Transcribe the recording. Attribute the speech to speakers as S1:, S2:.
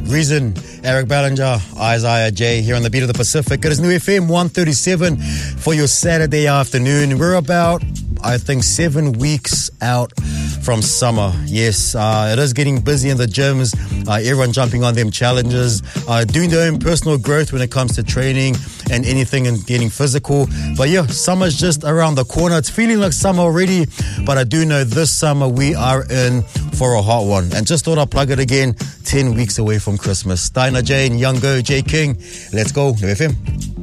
S1: Reason, Eric Ballinger, Isaiah J here on the Beat of the Pacific. It is New FM 137 for your Saturday afternoon. We're about, I think, 7 weeks out from summer. Yes, it is getting busy in the gyms. Everyone jumping on them challenges, doing their own personal growth when it comes to training and anything and getting physical. But yeah, summer's just around the corner. It's feeling like summer already, but I do know this summer we are in for a hot one. And just thought I'd plug it again, 10 weeks away from Christmas. Dinah Jane, Young Go, J King. Let's go, New FM.